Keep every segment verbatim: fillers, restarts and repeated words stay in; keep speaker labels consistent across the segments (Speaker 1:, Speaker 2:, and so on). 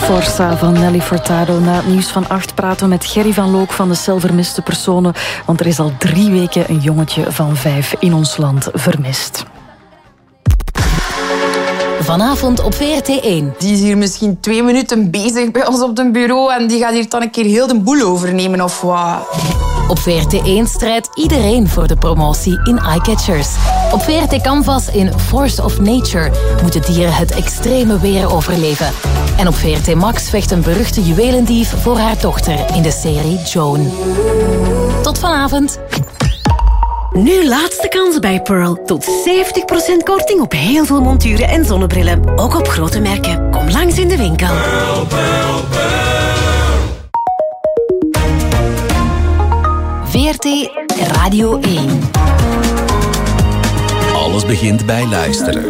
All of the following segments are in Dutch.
Speaker 1: Forza van Nelly Furtado. Na het nieuws van acht praten we met Gerry van Look van de Cel Vermiste Personen. Want er is al drie weken een jongetje van vijf in ons land vermist.
Speaker 2: Vanavond op V R T één.
Speaker 3: Die is hier misschien twee minuten bezig bij ons op het bureau en die gaat hier dan een keer heel de boel overnemen of wat.
Speaker 2: Op V R T één strijdt iedereen voor de promotie in Eyecatchers. Op V R T Canvas in Force of Nature moeten dieren het extreme weer overleven. En op V R T Max vecht een beruchte juwelendief voor haar dochter in de serie Joan. Tot vanavond.
Speaker 4: Nu laatste kans bij Pearl. Tot zeventig procent korting op heel veel monturen en zonnebrillen. Ook op grote merken. Kom langs in de winkel. Pearl, Pearl, Pearl.
Speaker 2: V R T Radio één.
Speaker 5: Alles begint bij luisteren.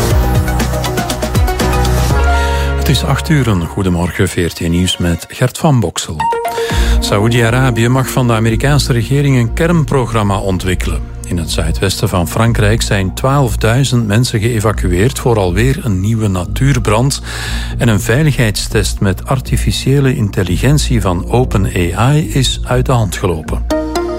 Speaker 6: Het is acht uur. Goedemorgen, V R T Nieuws met Gert van Boksel. Saoedi-Arabië mag van de Amerikaanse regering een kernprogramma ontwikkelen. In het zuidwesten van Frankrijk zijn twaalfduizend mensen geëvacueerd voor alweer een nieuwe natuurbrand. En een veiligheidstest met artificiële intelligentie van OpenAI is uit de hand gelopen.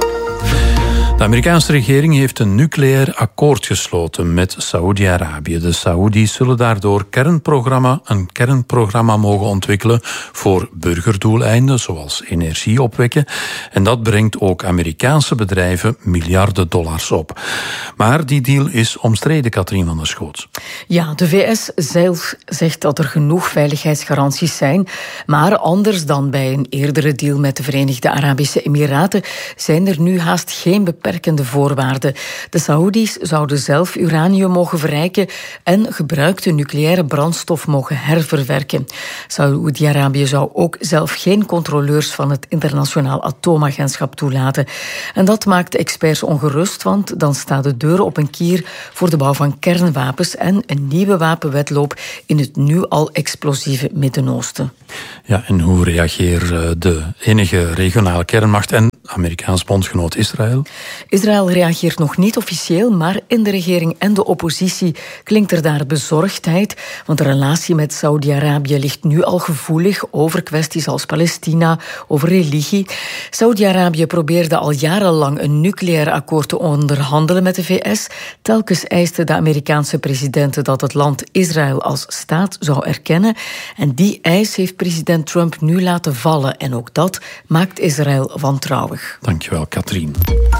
Speaker 6: De Amerikaanse regering heeft een nucleair akkoord gesloten met Saoedi-Arabië. De Saoedi's zullen daardoor kernprogramma, een kernprogramma mogen ontwikkelen voor burgerdoeleinden, zoals energie opwekken. En dat brengt ook Amerikaanse bedrijven miljarden dollars op. Maar die deal is omstreden, Katrien van der Schoot.
Speaker 1: Ja, de V S zelf zegt dat er genoeg veiligheidsgaranties zijn. Maar anders dan bij een eerdere deal met de Verenigde Arabische Emiraten zijn er nu haast geen beperkingen. Beperkende voorwaarden. De Saoedi's zouden zelf uranium mogen verrijken en gebruikte nucleaire brandstof mogen herverwerken. Saoedi-Arabië zou ook zelf geen controleurs van het Internationaal Atoomagentschap toelaten. En dat maakt de experts ongerust, want dan staan de deuren op een kier voor de bouw van kernwapens en een nieuwe wapenwedloop in het nu al explosieve Midden-Oosten.
Speaker 6: Ja, en hoe reageert de enige regionale kernmacht en Amerikaans bondgenoot Israël?
Speaker 1: Israël reageert nog niet officieel, maar in de regering en de oppositie klinkt er daar bezorgdheid, want de relatie met Saoedi-Arabië ligt nu al gevoelig over kwesties als Palestina, over religie. Saoedi-Arabië probeerde al jarenlang een nucleair akkoord te onderhandelen met de V S. Telkens eiste de Amerikaanse president dat het land Israël als staat zou erkennen. En die eis heeft president Trump nu laten vallen. En ook dat maakt Israël wantrouwig.
Speaker 6: Dankjewel, Katrien.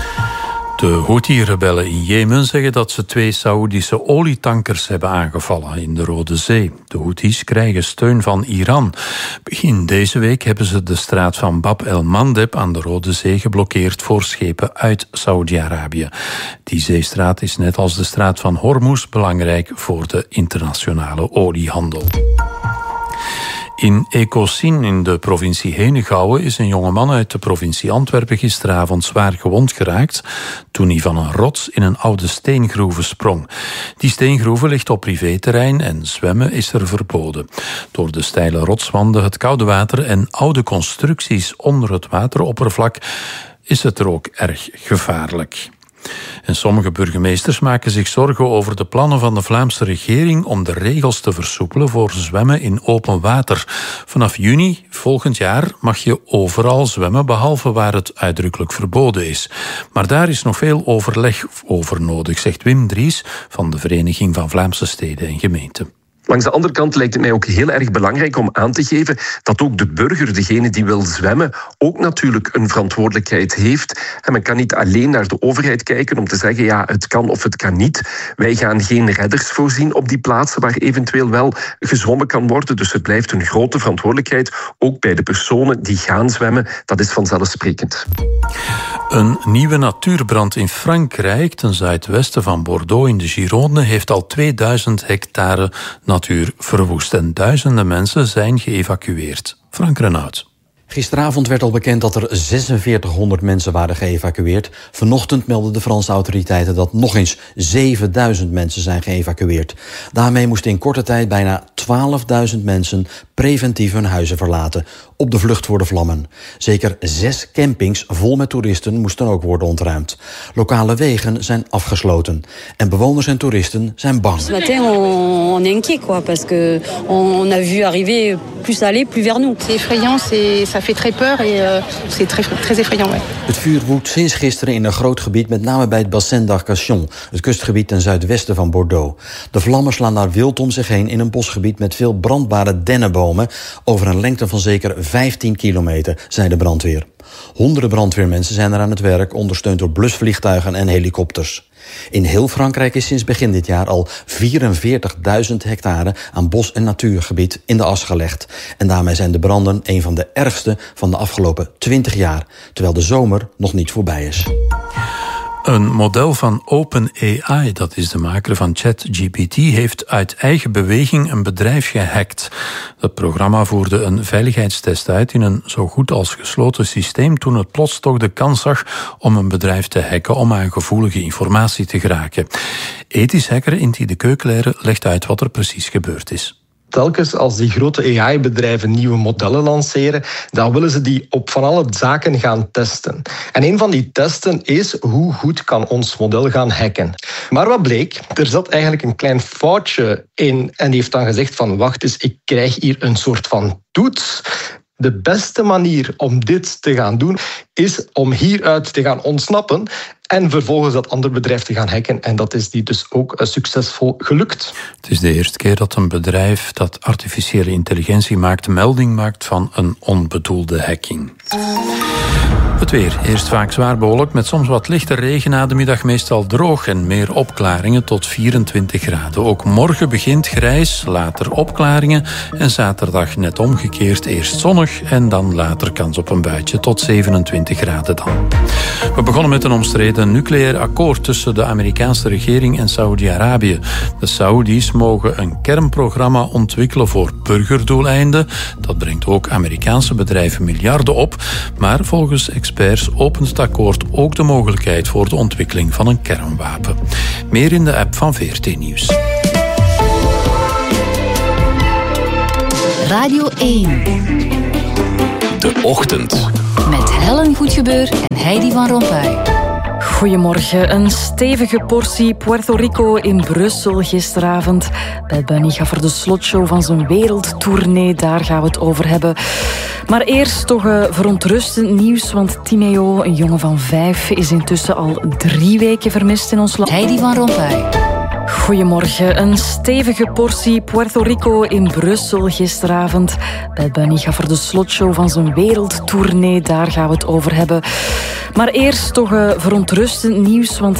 Speaker 6: De Houthi-rebellen in Jemen zeggen dat ze twee Saoedische olietankers hebben aangevallen in de Rode Zee. De Houthis krijgen steun van Iran. Begin deze week hebben ze de straat van Bab el-Mandeb aan de Rode Zee geblokkeerd voor schepen uit Saoedi-Arabië. Die zeestraat is net als de straat van Hormuz belangrijk voor de internationale oliehandel. In Ecossin in de provincie Henegouwen is een jongeman uit de provincie Antwerpen gisteravond zwaar gewond geraakt toen hij van een rots in een oude steengroeve sprong. Die steengroeve ligt op privéterrein en zwemmen is er verboden. Door de steile rotswanden, het koude water en oude constructies onder het wateroppervlak is het er ook erg gevaarlijk. En sommige burgemeesters maken zich zorgen over de plannen van de Vlaamse regering om de regels te versoepelen voor zwemmen in open water. Vanaf juni volgend jaar mag je overal zwemmen, behalve waar het uitdrukkelijk verboden is. Maar daar is nog veel overleg over nodig, zegt Wim Dries van de Vereniging van Vlaamse Steden en Gemeenten.
Speaker 7: Langs de andere kant lijkt het mij ook heel erg belangrijk om aan te geven dat ook de burger, degene die wil zwemmen, ook natuurlijk een verantwoordelijkheid heeft. En men kan niet alleen naar de overheid kijken om te zeggen, ja, het kan of het kan niet. Wij gaan geen redders voorzien op die plaatsen waar eventueel wel gezwommen kan worden. Dus het blijft een grote verantwoordelijkheid, ook bij de personen die gaan zwemmen. Dat is vanzelfsprekend.
Speaker 6: Een nieuwe natuurbrand in Frankrijk, ten zuidwesten van Bordeaux in de Gironde, heeft al tweeduizend hectare natuur verwoest en duizenden mensen zijn geëvacueerd. Frank Renaud.
Speaker 8: Gisteravond werd al bekend dat er zesenveertighonderd mensen waren geëvacueerd. Vanochtend meldden de Franse autoriteiten dat nog eens zevenduizend mensen zijn geëvacueerd. Daarmee moesten in korte tijd bijna twaalfduizend mensen preventief hun huizen verlaten, op de vlucht voor de vlammen. Zeker zes campings vol met toeristen moesten ook worden ontruimd. Lokale wegen zijn afgesloten en bewoners en toeristen zijn bang.
Speaker 9: Ce matin, on est inquiet, quoi, parce que on a vu arriver plus aller, plus vers nous.
Speaker 10: C'est effrayant, c'est, ça fait très peur et euh, c'est très, très effrayant. Ouais.
Speaker 8: Het vuur woedt sinds gisteren in een groot gebied, met name bij het Bassin d'Arcachon, het kustgebied ten zuidwesten van Bordeaux. De vlammen slaan daar wild om zich heen in een bosgebied met veel brandbare dennenbomen over een lengte van zeker vijftien kilometer, zei de brandweer. Honderden brandweermensen zijn er aan het werk, ondersteund door blusvliegtuigen en helikopters. In heel Frankrijk is sinds begin dit jaar al vierenveertigduizend hectare aan bos- en natuurgebied in de as gelegd. En daarmee zijn de branden een van de ergste van de afgelopen twintig jaar, terwijl de zomer nog niet voorbij is.
Speaker 6: Een model van OpenAI, dat is de maker van ChatGPT, heeft uit eigen beweging een bedrijf gehackt. Het programma voerde een veiligheidstest uit in een zo goed als gesloten systeem toen het plots toch de kans zag om een bedrijf te hacken om aan gevoelige informatie te geraken. Ethisch hacker Inti de Keuklere legt uit wat er precies gebeurd is.
Speaker 11: Telkens als die grote A I-bedrijven nieuwe modellen lanceren, dan willen ze die op van alle zaken gaan testen. En een van die testen is hoe goed kan ons model gaan hacken. Maar wat bleek? Er zat eigenlijk een klein foutje in en die heeft dan gezegd van wacht eens, ik krijg hier een soort van toets. De beste manier om dit te gaan doen is om hieruit te gaan ontsnappen en vervolgens dat andere bedrijf te gaan hacken. En dat is die dus ook succesvol gelukt.
Speaker 6: Het is de eerste keer dat een bedrijf dat artificiële intelligentie maakt melding maakt van een onbedoelde hacking. Het weer. Eerst vaak zwaar bewolkt met soms wat lichte regen, na de middag meestal droog en meer opklaringen tot vierentwintig graden. Ook morgen begint grijs, later opklaringen en zaterdag net omgekeerd. Eerst zonnig en dan later kans op een buitje tot zevenentwintig graden dan. We begonnen met een omstreden nucleair akkoord tussen de Amerikaanse regering en Saoedi-Arabië. De Saoedi's mogen een kernprogramma ontwikkelen voor burgerdoeleinden. Dat brengt ook Amerikaanse bedrijven miljarden op, maar volgens experts opent het akkoord ook de mogelijkheid voor de ontwikkeling van een kernwapen. Meer in de app van V R T Nieuws.
Speaker 2: Radio één.
Speaker 5: De Ochtend.
Speaker 2: Met Helen Goedgebeur en Heidi van Rompuy.
Speaker 1: Goedemorgen. Een stevige portie Puerto Rico in Brussel gisteravond. Bad Bunny gaf er de slotshow van zijn wereldtournee. Daar gaan we het over hebben. Maar eerst toch uh, verontrustend nieuws, want Timeo, een jongen van vijf, is intussen al drie weken vermist in ons land.
Speaker 2: Heidi van Rompuy.
Speaker 1: Goedemorgen. Een stevige portie Puerto Rico in Brussel gisteravond. Bad Bunny gaf er de slotshow van zijn wereldtournee. Daar gaan we het over hebben. Maar eerst toch uh, verontrustend nieuws, want